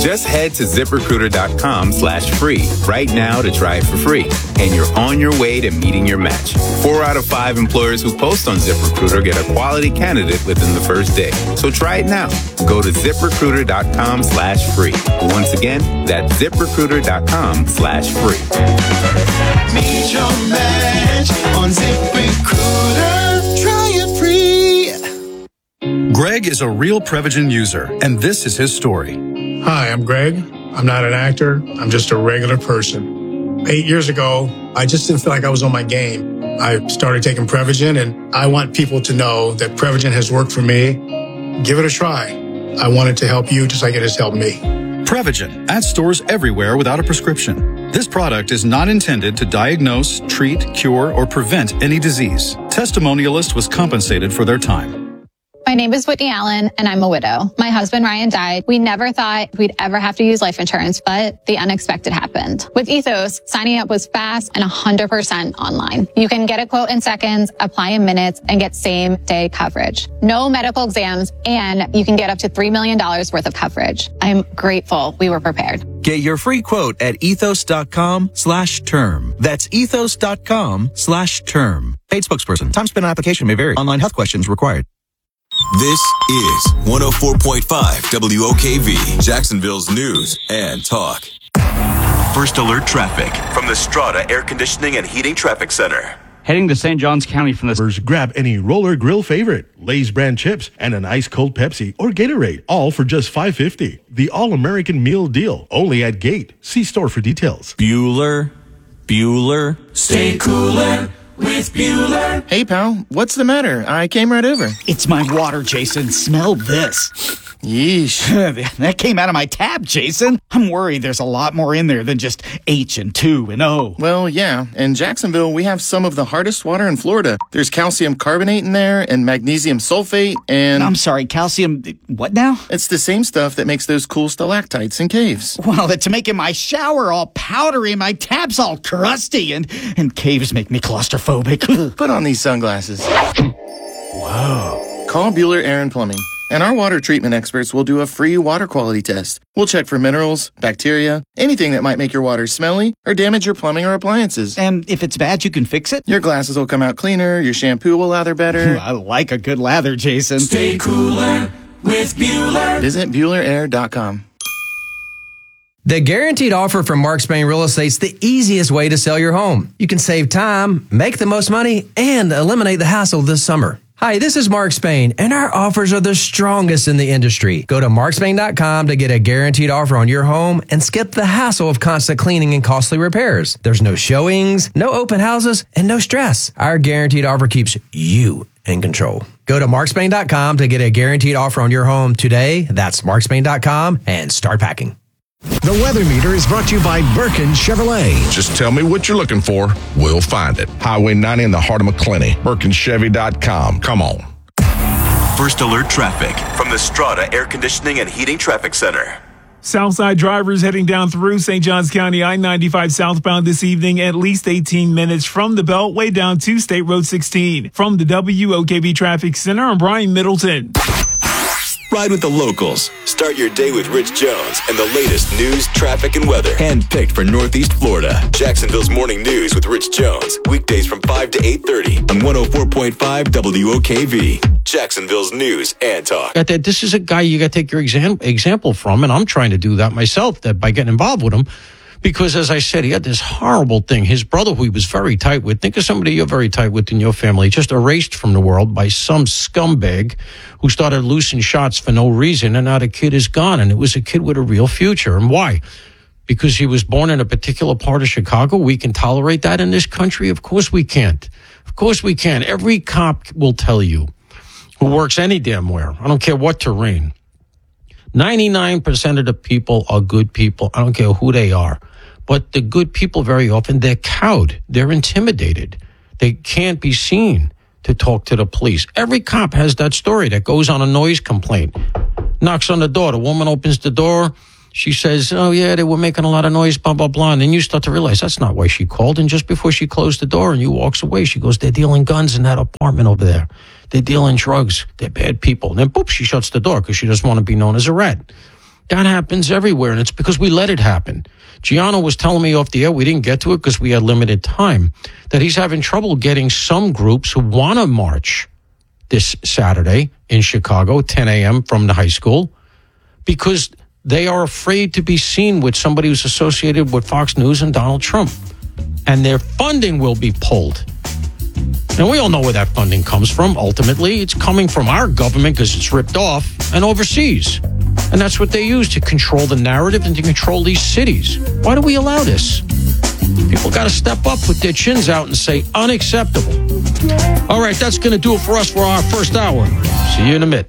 Just head to ZipRecruiter.com/free right now to try it for free. And you're on your way to meeting your match. 4 out of 5 employers who post on ZipRecruiter get a quality candidate within the first day. So try it now. Go to ZipRecruiter.com/free. Once again, that's ZipRecruiter.com/free. Meet your match on ZipRecruiter. Try it free. Greg is a real Prevagen user, and this is his story. Hi, I'm Greg. I'm not an actor. I'm just a regular person. 8 years ago, I just didn't feel like I was on my game. I started taking Prevagen, and I want people to know that Prevagen has worked for me. Give it a try. I want it to help you just like it has helped me. Prevagen, at stores everywhere without a prescription. This product is not intended to diagnose, treat, cure, or prevent any disease. Testimonialist was compensated for their time. My name is Whitney Allen, and I'm a widow. My husband, Ryan, died. We never thought we'd ever have to use life insurance, but the unexpected happened. With Ethos, signing up was fast and 100% online. You can get a quote in seconds, apply in minutes, and get same-day coverage. No medical exams, and you can get up to $3 million worth of coverage. I'm grateful we were prepared. Get your free quote at ethos.com/term. That's ethos.com/term. Paid spokesperson. Time spent on application may vary. Online health questions required. This is 104.5 WOKV, Jacksonville's news and talk. First alert traffic from the Strata Air Conditioning and Heating Traffic Center. Heading to St. Johns County from the... Grab any Roller Grill favorite, Lay's brand chips, and an ice cold Pepsi or Gatorade, all for just $5.50. The All-American Meal Deal, only at Gate. See store for details. Bueller. Stay cooler with Bueller. Hey, pal, what's the matter? I came right over. It's my water, Jason. Smell this. Yeesh. That came out of my tab, Jason. I'm worried there's a lot more in there than just H and 2 and O. Well, yeah. In Jacksonville, we have some of the hardest water in Florida. There's calcium carbonate in there and magnesium sulfate and... I'm sorry, calcium... what now? It's the same stuff that makes those cool stalactites in caves. Well, it's making my shower all powdery and my tabs all crusty and caves make me claustrophobic. Put on these sunglasses. Whoa. Call Bueller Air and Plumbing. And our water treatment experts will do a free water quality test. We'll check for minerals, bacteria, anything that might make your water smelly or damage your plumbing or appliances. And if it's bad, you can fix it? Your glasses will come out cleaner, your shampoo will lather better. I like a good lather, Jason. Stay cooler with Bueller. Visit BuellerAir.com. The Guaranteed Offer from Mark Spain Real Estate's the easiest way to sell your home. You can save time, make the most money, and eliminate the hassle this summer. Hi, this is Mark Spain, and our offers are the strongest in the industry. Go to markspain.com to get a guaranteed offer on your home and skip the hassle of constant cleaning and costly repairs. There's no showings, no open houses, and no stress. Our guaranteed offer keeps you in control. Go to markspain.com to get a guaranteed offer on your home today. That's markspain.com and start packing. The Weather Meter is brought to you by Birkin Chevrolet. Just tell me what you're looking for. We'll find it. Highway 90 in the heart of McClenny. BirkinChevy.com. Come on. First alert traffic from the Strata Air Conditioning and Heating Traffic Center. Southside drivers heading down through St. Johns County I-95 southbound this evening, at least 18 minutes from the Beltway down to State Road 16. From the WOKV Traffic Center, I'm Brian Middleton. Ride with the locals. Start your day with Rich Jones and the latest news, traffic, and weather. Handpicked for Northeast Florida. Jacksonville's Morning News with Rich Jones. Weekdays from 5 to 8:30 on 104.5 WOKV. Jacksonville's news and talk. This is a guy you got to take your example from, and I'm trying to do that myself by getting involved with him. Because, as I said, he had this horrible thing. His brother, who he was very tight with, think of somebody you're very tight with in your family, just erased from the world by some scumbag who started loosing shots for no reason, and now the kid is gone. And it was a kid with a real future. And why? Because he was born in a particular part of Chicago. We can tolerate that in this country? Of course we can't. Of course we can. Every cop will tell you, who works any damn where, I don't care what terrain, 99% of the people are good people. I don't care who they are. But the good people, very often, they're cowed. They're intimidated. They can't be seen to talk to the police. Every cop has that story that goes on a noise complaint. Knocks on the door. The woman opens the door. She says, oh, yeah, they were making a lot of noise, blah, blah, blah. And then you start to realize that's not why she called. And just before she closed the door and you walks away, she goes, they're dealing guns in that apartment over there. They're dealing drugs. They're bad people. And then, boop, she shuts the door because she doesn't want to be known as a rat. That happens everywhere, and it's because we let it happen. Gianno was telling me off the air, we didn't get to it because we had limited time, that he's having trouble getting some groups who want to march this Saturday in Chicago, 10 a.m. from the high school, because they are afraid to be seen with somebody who's associated with Fox News and Donald Trump. And their funding will be pulled. And we all know where that funding comes from. Ultimately, it's coming from our government because it's ripped off, and overseas. And that's what they use to control the narrative and to control these cities. Why do we allow this? People got to step up, put their chins out and say, unacceptable. All right, that's going to do it for us for our first hour. See you in a minute.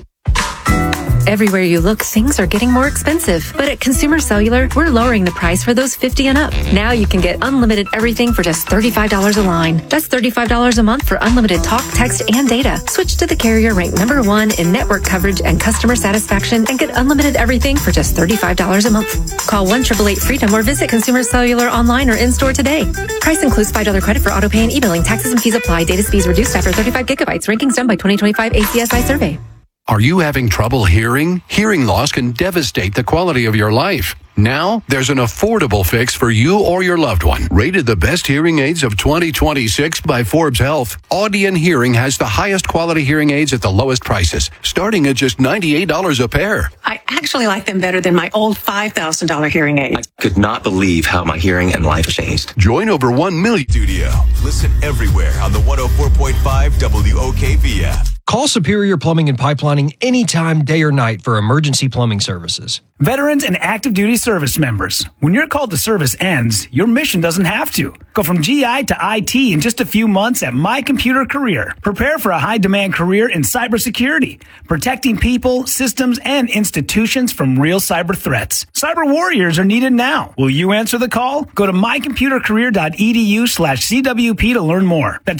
Everywhere you look, things are getting more expensive. But at Consumer Cellular, we're lowering the price for those 50 and up. Now you can get unlimited everything for just $35 a line. That's $35 a month for unlimited talk, text, and data. Switch to the carrier ranked #1 in network coverage and customer satisfaction and get unlimited everything for just $35 a month. Call 1-888-FREEDOM or visit Consumer Cellular online or in-store today. Price includes $5 credit for auto pay and e-billing. Taxes and fees apply. Data speeds reduced after 35 gigabytes. Rankings done by 2025 ACSI survey. Are you having trouble hearing? Hearing loss can devastate the quality of your life. Now, there's an affordable fix for you or your loved one. Rated the best hearing aids of 2026 by Forbes Health, Audion Hearing has the highest quality hearing aids at the lowest prices, starting at just $98 a pair. I actually like them better than my old $5,000 hearing aid. I could not believe how my hearing and life changed. Join over 1 million. Studio. Listen everywhere on the 104.5 WOKV app. Call Superior Plumbing and Pipelining anytime, day or night for emergency plumbing services. Veterans and active duty service members, when your call to service ends, your mission doesn't have to. Go from GI to IT in just a few months at My Computer Career. Prepare for a high-demand career in cybersecurity, protecting people, systems, and institutions from real cyber threats. Cyber warriors are needed now. Will you answer the call? Go to mycomputercareer.edu/CWP to learn more. That's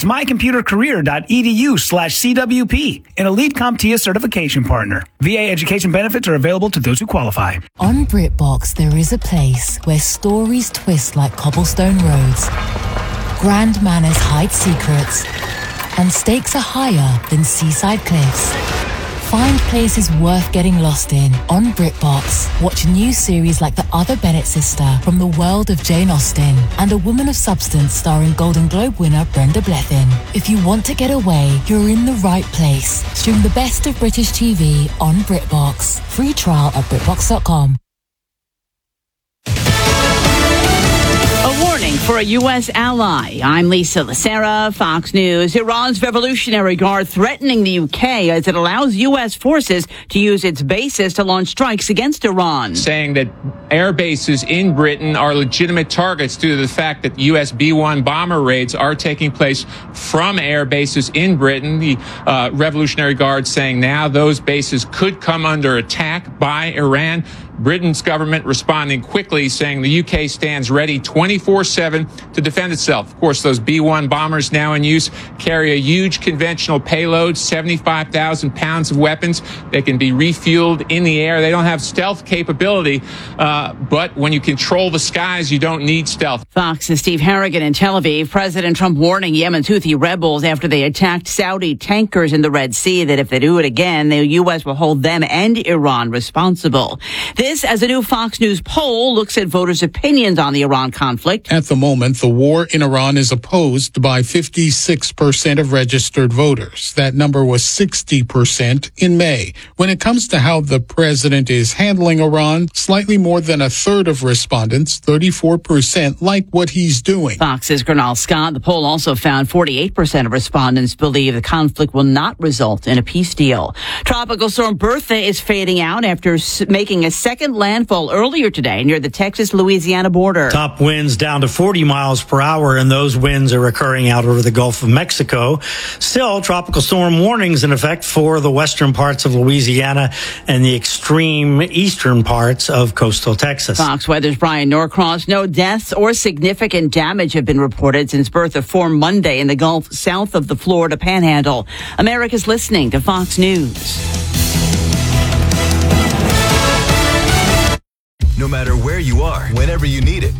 mycomputercareer.edu/CWP, an Elite CompTIA certification partner. VA education benefits are available to those who qualify. On BritBox, there is a place where stories twist like cobblestone roads, grand manners hide secrets, and stakes are higher than seaside cliffs. Find places worth getting lost in on BritBox. Watch new series like The Other Bennett Sister from the world of Jane Austen and A Woman of Substance starring Golden Globe winner Brenda Blethyn. If you want to get away, you're in the right place. Stream the best of British TV on BritBox. Free trial at BritBox.com. A warning for a U.S. ally. I'm Lisa Lacera, Fox News. Iran's Revolutionary Guard threatening the U.K. as it allows U.S. forces to use its bases to launch strikes against Iran. Saying that air bases in Britain are legitimate targets due to the fact that U.S. B-1 bomber raids are taking place from air bases in Britain. The Revolutionary Guard saying now those bases could come under attack by Iran. Britain's government responding quickly, saying the UK stands ready 24/7 to defend itself. Of course, those B-1 bombers now in use carry a huge conventional payload, 75,000 pounds of weapons. They can be refueled in the air. They don't have stealth capability, but when you control the skies, you don't need stealth. Fox's Steve Harrigan in Tel Aviv. President Trump warning Yemen's Houthi rebels after they attacked Saudi tankers in the Red Sea that if they do it again, the U.S. will hold them and Iran responsible. This as a new Fox News poll looks at voters' opinions on the Iran conflict. At the moment, the war in Iran is opposed by 56% of registered voters. That number was 60% in May. When it comes to how the president is handling Iran, slightly more than a third of respondents, 34%, like what he's doing. Fox's Gernal Scott. The poll also found 48% of respondents believe the conflict will not result in a peace deal. Tropical storm Bertha is fading out after making a second landfall earlier today near the Texas-Louisiana border. Top winds down to 40 miles per hour, and those winds are occurring out over the Gulf of Mexico. Still, tropical storm warnings in effect for the western parts of Louisiana and the extreme eastern parts of coastal Texas. Fox Weather's Brian Norcross. No deaths or significant damage have been reported since Bertha formed Monday in the Gulf south of the Florida Panhandle. America's listening to Fox News. No matter where you are, whenever you need it.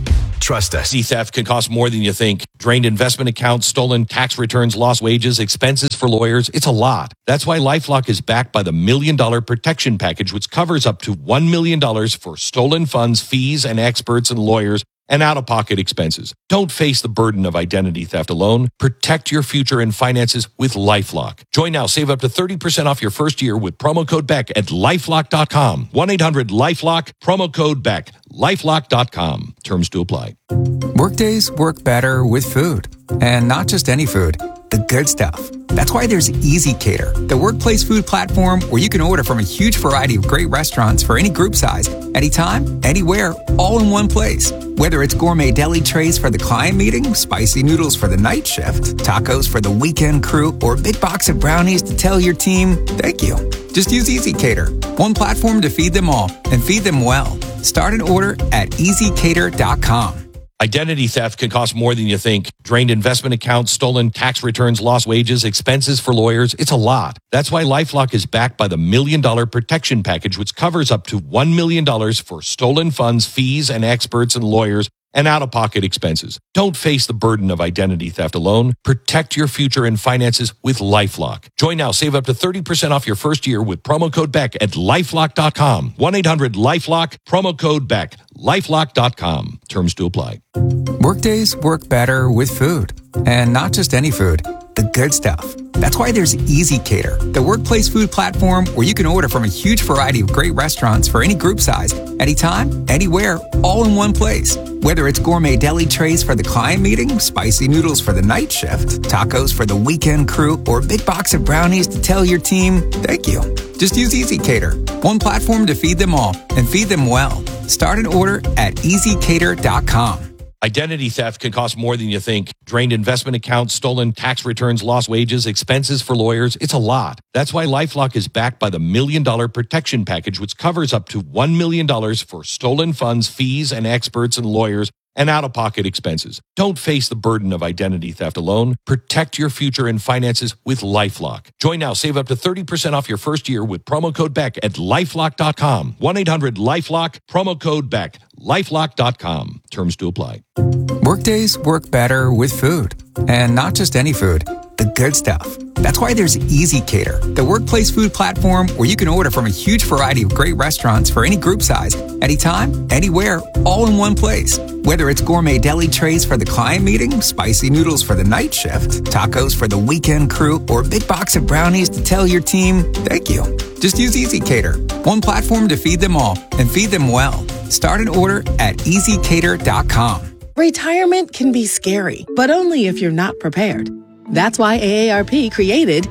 Trust us. Theft can cost more than you think. Drained investment accounts, stolen tax returns, lost wages, expenses for lawyers. It's a lot. That's why LifeLock is backed by the $1 Million Protection Package, which covers up to $1 million for stolen funds, fees, and experts and lawyers, and out-of-pocket expenses. Don't face the burden of identity theft alone. Protect your future and finances with LifeLock. Join now. Save up to 30% off your first year with promo code BECK at LifeLock.com. 1-800-LifeLock, promo code BECK. LifeLock.com. Terms to apply. Workdays work better with food. And not just any food, the good stuff. That's why there's Easy Cater, the workplace food platform where you can order from a huge variety of great restaurants for any group size, anytime, anywhere, all in one place. Whether it's gourmet deli trays for the client meeting, spicy noodles for the night shift, tacos for the weekend crew, or a big box of brownies to tell your team, thank you. Just use Easy Cater, one platform to feed them all and feed them well. Start an order at easycater.com. Identity theft can cost more than you think. Drained investment accounts, stolen tax returns, lost wages, expenses for lawyers. It's a lot. That's why LifeLock is backed by the $1 Million Protection Package, which covers up to $1 million for stolen funds, fees, and experts and lawyers, and out-of-pocket expenses. Don't face the burden of identity theft alone. Protect your future and finances with LifeLock. Join now. Save up to 30% off your first year with promo code BECK at LifeLock.com. 1-800-LifeLock, promo code BECK. LifeLock.com. Terms to apply. Workdays work better with food. And not just any food, the good stuff. That's why there's Easy Cater, the workplace food platform where you can order from a huge variety of great restaurants for any group size, anytime, anywhere, all in one place. Whether it's gourmet deli trays for the client meeting, spicy noodles for the night shift, tacos for the weekend crew, or a big box of brownies to tell your team, thank you. Just use Easy Cater, one platform to feed them all and feed them well. Start an order at easycater.com. Identity theft can cost more than you think. Drained investment accounts, stolen tax returns, lost wages, expenses for lawyers. It's a lot. That's why LifeLock is backed by the $1 Million Protection Package, which covers up to $1 million for stolen funds, fees, and experts and lawyers, and out-of-pocket expenses. Don't face the burden of identity theft alone. Protect your future and finances with LifeLock. Join now. Save up to 30% off your first year with promo code BECK at LifeLock.com. 1-800-LifeLock, promo code BECK. LifeLock.com. Terms to apply. Workdays work better with food. And not just any food, the good stuff. That's why there's Easy Cater, the workplace food platform where you can order from a huge variety of great restaurants for any group size, anytime, anywhere, all in one place. Whether it's gourmet deli trays for the client meeting, spicy noodles for the night shift, tacos for the weekend crew, or a big box of brownies to tell your team, thank you. Just use Easy Cater, one platform to feed them all and feed them well. Start an order at easycater.com. Retirement can be scary, but only if you're not prepared. That's why AARP created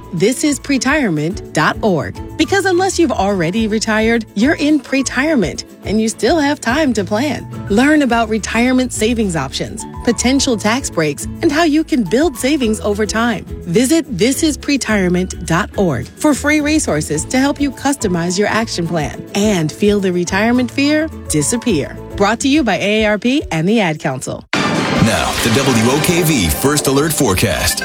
thisispretirement.org. Because unless you've already retired, you're in pretirement and you still have time to plan. Learn about retirement savings options, potential tax breaks, and how you can build savings over time. Visit thisispretirement.org for free resources to help you customize your action plan and feel the retirement fear disappear. Brought to you by AARP and the Ad Council. Now, the WOKV First Alert Forecast.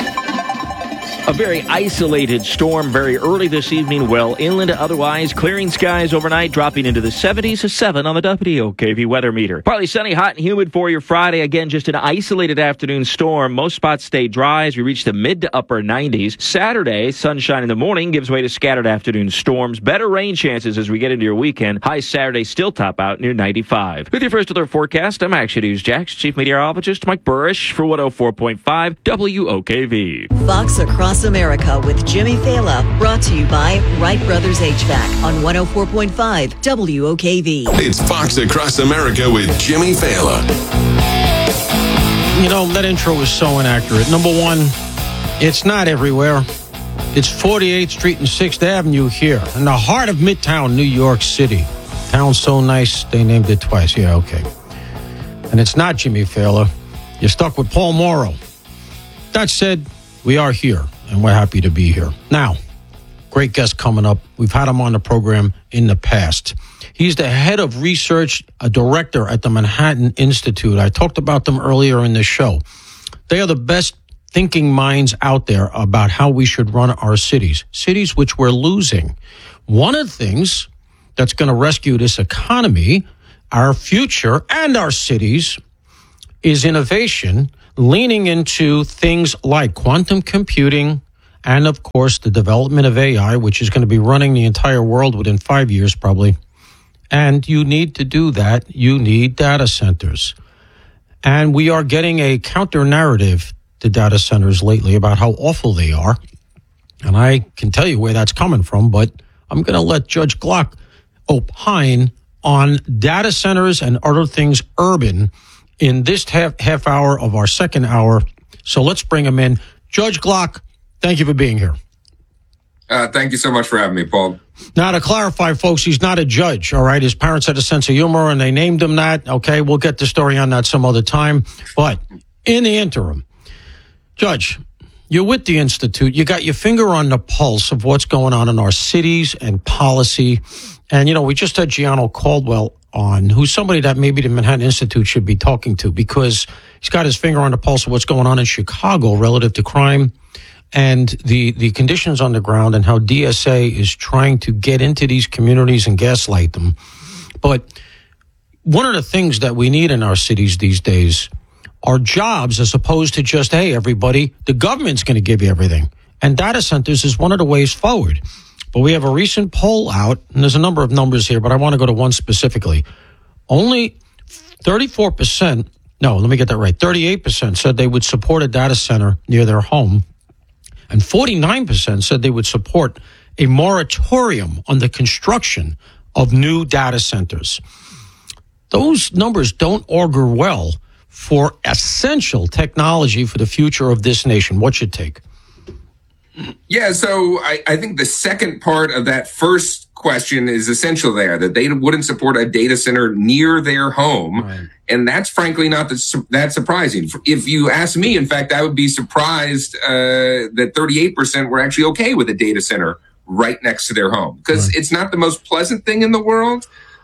A very isolated storm very early this evening, well inland otherwise. Clearing skies overnight, dropping into the 70s to 7 on the WOKV weather meter. Partly sunny, hot and humid for your Friday. Again, just an isolated afternoon storm. Most spots stay dry as we reach the mid to upper 90s. Saturday, sunshine in the morning gives way to scattered afternoon storms. Better rain chances as we get into your weekend. High Saturday still top out near 95. With your First Alert Forecast, I'm Action News Jax Chief Meteorologist Mike Burrish for 104.5 WOKV. Fox Across America with Jimmy Fala, brought to you by Wright Brothers HVAC on 104.5 WOKV. It's Fox Across America with Jimmy Fala. You know, that intro is so inaccurate. Number one, it's not everywhere. It's 48th Street and 6th Avenue here in the heart of Midtown, New York City. Town's so nice, they named it twice. Yeah, okay. And it's not Jimmy Fala. You're stuck with Paul Morrow. That said, we are here, and we're happy to be here. Now, great guest coming up. We've had him on the program in the past. He's the head of research, a director at the Manhattan Institute. I talked about them earlier in the show. They are the best thinking minds out there about how we should run our cities which we're losing. One of the things that's going to rescue this economy, our future, and our cities is innovation, leaning into things like quantum computing and, of course, the development of AI, which is going to be running the entire world within 5 years probably. And you need to do that. You need data centers. And we are getting a counter-narrative to data centers lately about how awful they are. And I can tell you where that's coming from, but I'm going to let Judge Glock opine on data centers and other things urban in this half hour of our second hour. So let's bring him in. Judge Glock, thank you for being here. Thank you so much for having me, Paul. Now, to clarify, folks, he's not a judge, all right? His parents had a sense of humor, and they named him that. Okay, we'll get the story on that some other time. But in the interim, Judge, you're with the Institute. You got your finger on the pulse of what's going on in our cities and policy. And, you know, we just had Gianno Caldwell on, who's somebody that maybe the Manhattan Institute should be talking to, because he's got his finger on the pulse of what's going on in Chicago relative to crime and the conditions on the ground and how DSA is trying to get into these communities and gaslight them. But one of the things that we need in our cities these days are jobs, as opposed to just, hey, everybody, the government's going to give you everything. And data centers is one of the ways forward. But we have a recent poll out, and there's a number of numbers here, but I want to go to one specifically. Only 34%, no, let me get that right, 38% said they would support a data center near their home. And 49% said they would support a moratorium on the construction of new data centers. Those numbers don't augur well for essential technology for the future of this nation. What's your take? Yeah, so I think the second part of that first question is essential there, that they wouldn't support a data center near their home. Right. And that's frankly not that surprising. If you ask me, in fact, I would be surprised that 38% were actually okay with a data center right next to their home, because it's not the most pleasant thing in the world.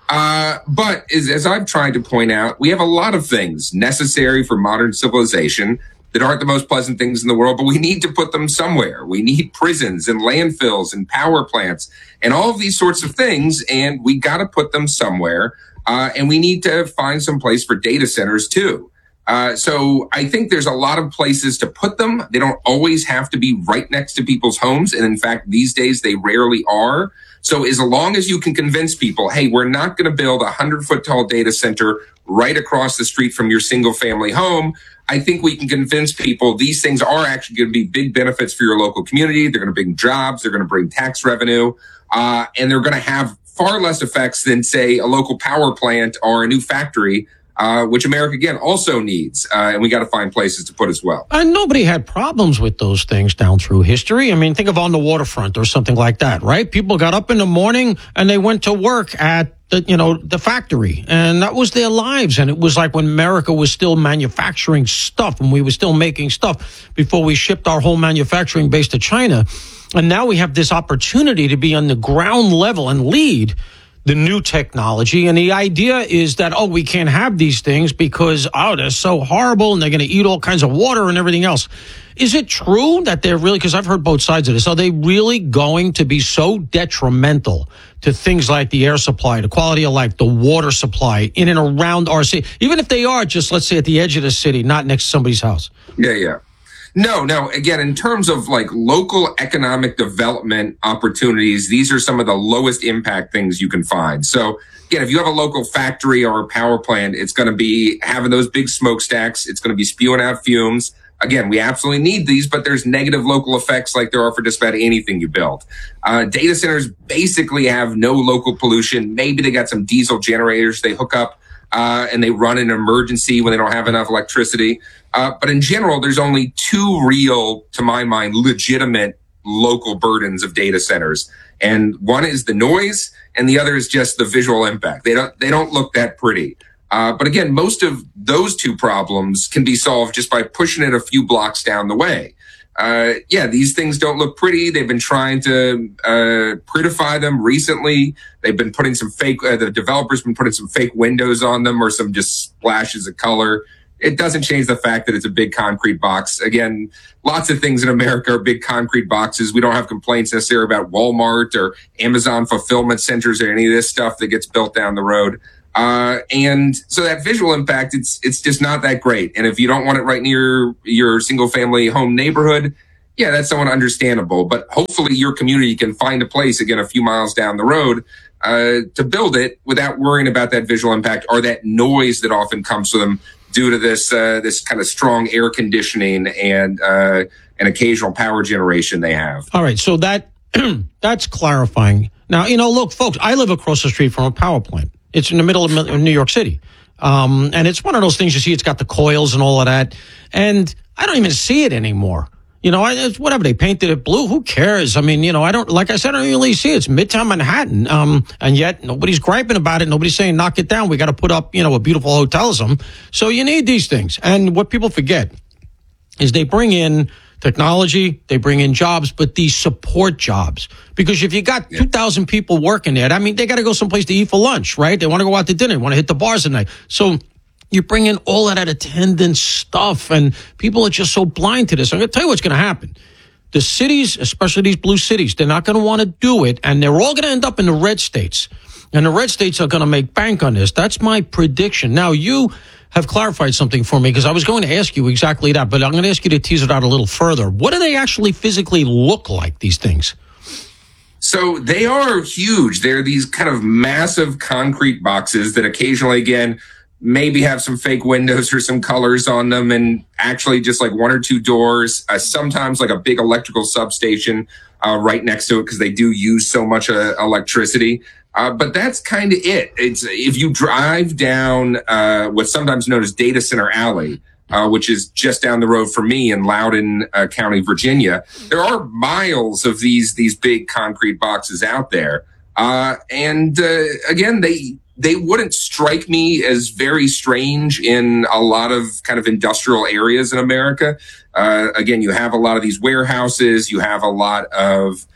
But as I've tried to point out, we have a lot of things necessary for modern civilization that aren't the most pleasant things in the world, but we need to put them somewhere. We need prisons and landfills and power plants and all of these sorts of things, and we got to put them somewhere. And we need to find some place for data centers too. So I think there's a lot of places to put them. They don't always have to be right next to people's homes. And in fact, these days they rarely are. So as long as you can convince people, hey, we're not going to build a 100-foot tall data center right across the street from your single family home, I think we can convince people these things are actually going to be big benefits for your local community. They're going to bring jobs. They're going to bring tax revenue. And they're going to have far less effects than, say, a local power plant or a new factory, which America, again, also needs. And we got to find places to put as well. And nobody had problems with those things down through history. I mean, think of on the waterfront or something like that, right? People got up in the morning and they went to work at the factory, and that was their lives. And it was like when America was still manufacturing stuff and we were still making stuff before we shipped our whole manufacturing base to China. And now we have this opportunity to be on the ground level and lead the new technology. And the idea is that, we can't have these things because, they're so horrible and they're going to eat all kinds of water and everything else. Is it true that they're really, because I've heard both sides of this, are they really going to be so detrimental to things like the air supply, the quality of life, the water supply in and around our city? Even if they are just, let's say, at the edge of the city, not next to somebody's house. Yeah. No. Again, in terms of like local economic development opportunities, these are some of the lowest impact things you can find. So again, if you have a local factory or a power plant, it's going to be having those big smokestacks. It's going to be spewing out fumes. Again, we absolutely need these, but there's negative local effects like there are for just about anything you build. Data centers basically have no local pollution. Maybe they got some diesel generators they hook up and they run in an emergency when they don't have enough electricity. But in general, there's only two real, to my mind, legitimate local burdens of data centers. And one is the noise and the other is just the visual impact. They don't look that pretty. But again, most of those two problems can be solved just by pushing it a few blocks down the way. These things don't look pretty. They've been trying to prettify them recently. They've been putting some fake, the developers been putting some fake windows on them or some just splashes of color. It doesn't change the fact that it's a big concrete box. Again, lots of things in America are big concrete boxes. We don't have complaints necessarily about Walmart or Amazon fulfillment centers or any of this stuff that gets built down the road. And so that visual impact, it's just not that great. And if you don't want it right near your single family home neighborhood, yeah, that's somewhat understandable. But hopefully your community can find a place, again, a few miles down the road, to build it without worrying about that visual impact or that noise that often comes to them due to this kind of strong air conditioning and an occasional power generation they have. All right, so that's clarifying. Now, look, folks, I live across the street from a power plant. It's in the middle of New York City. And it's one of those things you see, it's got the coils and all of that. And I don't even see it anymore. It's whatever, they painted it blue. Who cares? I mean, I don't really see it. It's Midtown Manhattan. And yet nobody's griping about it. Nobody's saying, knock it down. We got to put up, a beautiful hotel or something. So you need these things. And what people forget is they bring in technology, they bring in jobs, but these support jobs. Because if you got 2,000 people working there, I mean, they got to go someplace to eat for lunch, right? They want to go out to dinner, they want to hit the bars at night. So you bring in all of that attendance stuff, and people are just so blind to this. I'm going to tell you what's going to happen. The cities, especially these blue cities, they're not going to want to do it, and they're all going to end up in the red states. And the red states are going to make bank on this. That's my prediction. Now, you have clarified something for me, because I was going to ask you exactly that, but I'm going to ask you to tease it out a little further. What do they actually physically look like, these things? So they are huge. They're these kind of massive concrete boxes that occasionally, again, maybe have some fake windows or some colors on them, and actually just like one or two doors, sometimes like a big electrical substation right next to it, because they do use so much electricity. But that's kind of it. It's if you drive down what's sometimes known as Data Center Alley, which is just down the road from me in Loudoun County, Virginia, there are miles of these big concrete boxes out there. And again, they wouldn't strike me as very strange in a lot of kind of industrial areas in America. Again, you have a lot of these warehouses, you have a lot of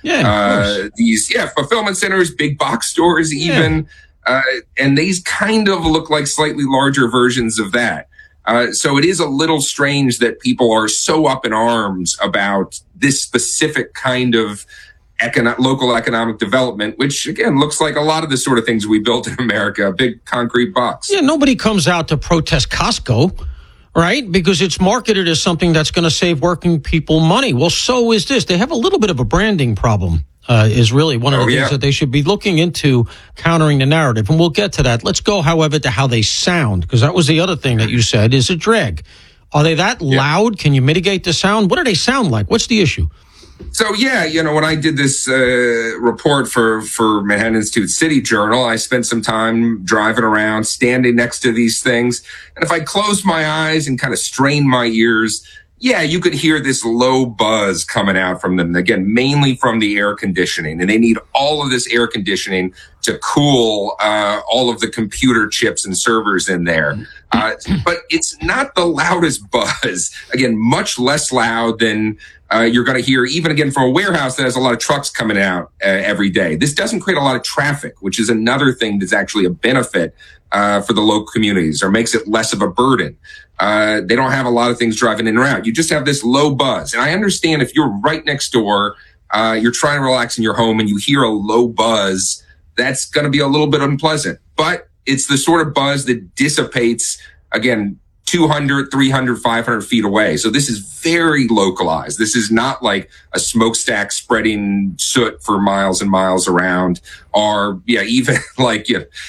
these fulfillment centers, big box stores even, and these kind of look like slightly larger versions of that. So it is a little strange that people are so up in arms about this specific kind of local economic development, which again looks like a lot of the sort of things we built in America, a big concrete box. Yeah, nobody comes out to protest Costco, right? Because it's marketed as something that's going to save working people money. Well, so is this. They have a little bit of a branding problem, is really one of the things that they should be looking into, countering the narrative. And we'll get to that. Let's go, however, to how they sound, because that was the other thing that you said is a drag. Are they that loud? Can you mitigate the sound? What do they sound like? What's the issue? So, when I did this report for Manhattan Institute City Journal, I spent some time driving around, standing next to these things. And if I closed my eyes and kind of strained my ears, you could hear this low buzz coming out from them. Again, mainly from the air conditioning. And they need all of this air conditioning to cool all of the computer chips and servers in there. But it's not the loudest buzz. Again, much less loud than you're going to hear, even again, from a warehouse that has a lot of trucks coming out every day. This doesn't create a lot of traffic, which is another thing that's actually a benefit for the local communities, or makes it less of a burden. They don't have a lot of things driving in and out. You just have this low buzz. And I understand if you're right next door, you're trying to relax in your home and you hear a low buzz, that's going to be a little bit unpleasant. But it's the sort of buzz that dissipates, again, 200, 300, 500 feet away. So this is very localized. This is not like a smokestack spreading soot for miles and miles around, or even like,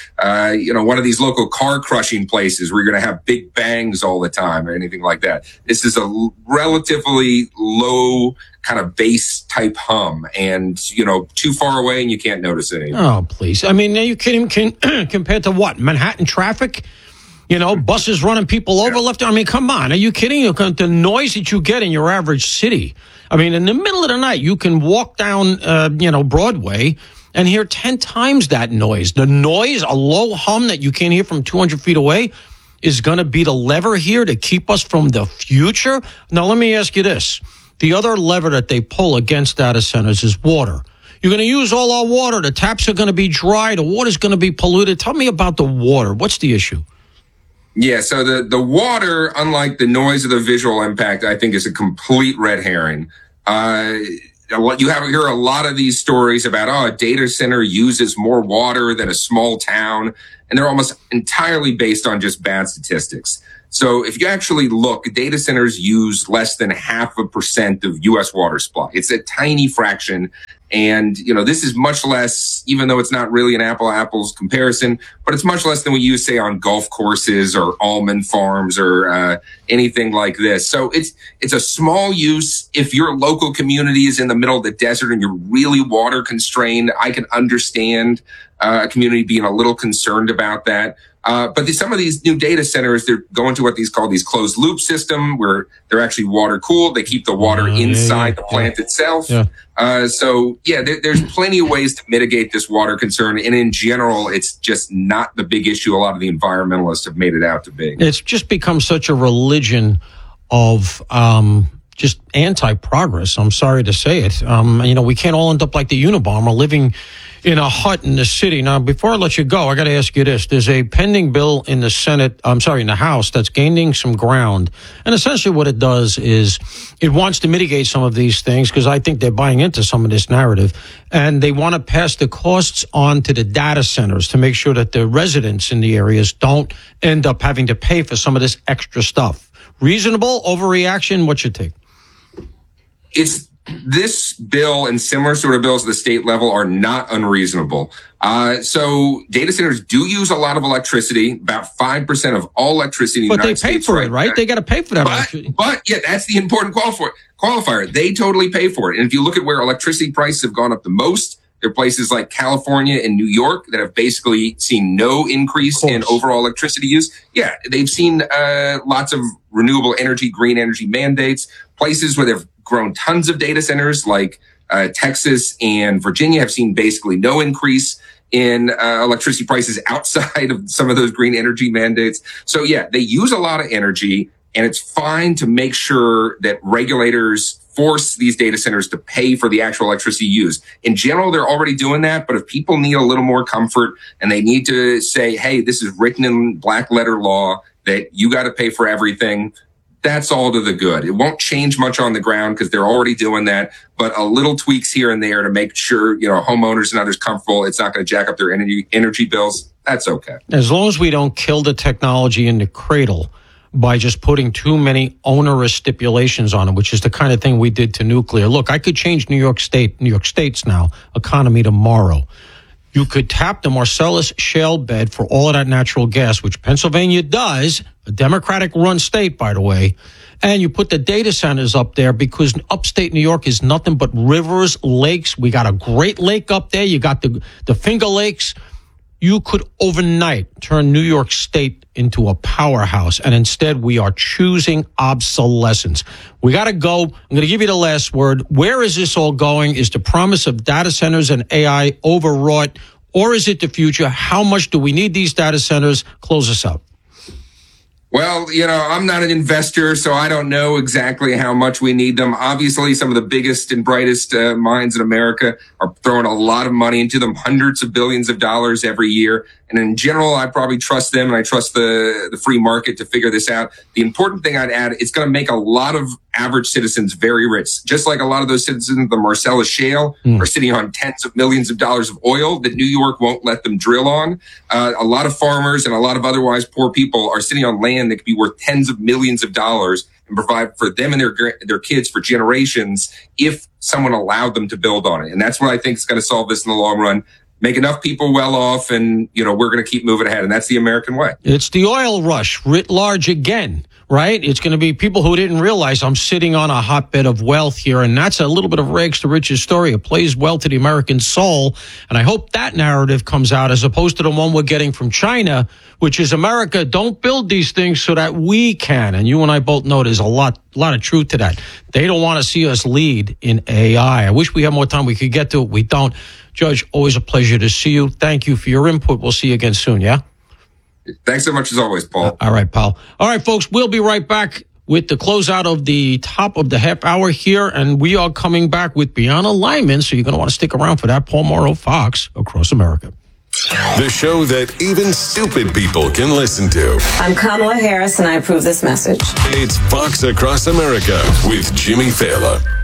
one of these local car crushing places where you're going to have big bangs all the time or anything like that. This is a relatively low kind of bass type hum, and, too far away and you can't notice it anymore. Oh, please. I mean, are you kidding? Compared to what? Manhattan traffic? Buses running people over left. I mean, come on. Are you kidding? The noise that you get in your average city. I mean, in the middle of the night, you can walk down, Broadway and hear 10 times that noise. The noise, a low hum that you can't hear from 200 feet away, is going to be the lever here to keep us from the future. Now, let me ask you this. The other lever that they pull against data centers is water. You're going to use all our water. The taps are going to be dry. The water's going to be polluted. Tell me about the water. What's the issue? Yeah, so the water, unlike the noise of the visual impact, I think is a complete red herring. You hear a lot of these stories about, a data center uses more water than a small town. and they're almost entirely based on just bad statistics. So if you actually look, data centers use less than 0.5% of U.S. water supply. It's a tiny fraction. And, this is much less, even though it's not really an apples comparison, but it's much less than we use, say, on golf courses or almond farms or anything like this. So it's a small use. If your local community is in the middle of the desert and you're really water constrained, I can understand a community being a little concerned about that. But some of these new data centers, they're going to what these call these closed loop system, where they're actually water cooled. They keep the water inside the plant itself. Yeah. There's plenty of ways to mitigate this water concern. And in general, it's just not the big issue a lot of the environmentalists have made it out to be. It's just become such a religion of just anti-progress. I'm sorry to say it. We can't all end up like the Unabomber living in a hut in the city. Now, before I let you go, I got to ask you this. There's a pending bill in the House that's gaining some ground. And essentially what it does is it wants to mitigate some of these things, because I think they're buying into some of this narrative. And they want to pass the costs on to the data centers to make sure that the residents in the areas don't end up having to pay for some of this extra stuff. Reasonable? Overreaction? What's your take? This bill and similar sort of bills at the state level are not unreasonable. So data centers do use a lot of electricity, about 5% of all electricity in the United States. But they pay for it, right? They got to pay for that electricity. But that's the important qualifier. They totally pay for it. And if you look at where electricity prices have gone up the most, there are places like California and New York that have basically seen no increase in overall electricity use. Yeah, they've seen lots of renewable energy, green energy mandates. Places where they've grown tons of data centers like Texas and Virginia have seen basically no increase in electricity prices outside of some of those green energy mandates. So they use a lot of energy, and it's fine to make sure that regulators force these data centers to pay for the actual electricity used. In general, they're already doing that, but if people need a little more comfort and they need to say, hey, this is written in black letter law that you got to pay for everything, that's all to the good. It won't change much on the ground because they're already doing that, but a little tweaks here and there to make sure, homeowners and others comfortable. It's not going to jack up their energy bills. That's okay. As long as we don't kill the technology in the cradle by just putting too many onerous stipulations on it, which is the kind of thing we did to nuclear. Look, I could change New York State's economy tomorrow. You could tap the Marcellus shale bed for all of that natural gas, which Pennsylvania does, a Democratic-run state, by the way, and you put the data centers up there because upstate New York is nothing but rivers, lakes. We got a great lake up there. You got the Finger Lakes. You could overnight turn New York State into a powerhouse, and instead we are choosing obsolescence. We got to go. I'm going to give you the last word. Where is this all going? Is the promise of data centers and AI overwrought, or is it the future? How much do we need these data centers? Close us out. Well, I'm not an investor, so I don't know exactly how much we need them. Obviously, some of the biggest and brightest minds in America are throwing a lot of money into them, hundreds of billions of dollars every year. And in general, I probably trust them, and I trust the free market to figure this out. The important thing I'd add, it's going to make a lot of average citizens very rich. Just like a lot of those citizens of the Marcellus Shale are sitting on tens of millions of dollars of oil that New York won't let them drill on. A lot of farmers and a lot of otherwise poor people are sitting on land that could be worth tens of millions of dollars and provide for them and their kids for generations if someone allowed them to build on it. And that's what I think is going to solve this in the long run. Make enough people well off, and, we're going to keep moving ahead. And that's the American way. It's the oil rush writ large again, right? It's going to be people who didn't realize I'm sitting on a hotbed of wealth here. And that's a little bit of rags to riches story. It plays well to the American soul. And I hope that narrative comes out as opposed to the one we're getting from China, which is America, don't build these things so that we can. And you and I both know there's a lot of truth to that. They don't want to see us lead in AI. I wish we had more time. We could get to it. We don't. Judge, always a pleasure to see you. Thank you for your input. We'll see you again soon, yeah? Thanks so much as always, Paul. All right, pal. All right, folks, we'll be right back with the closeout of the top of the half hour here, and we are coming back with Brianna Lyman, so you're going to want to stick around for that. Paul Morrow, Fox Across America. The show that even stupid people can listen to. I'm Kamala Harris, and I approve this message. It's Fox Across America with Jimmy Fallon.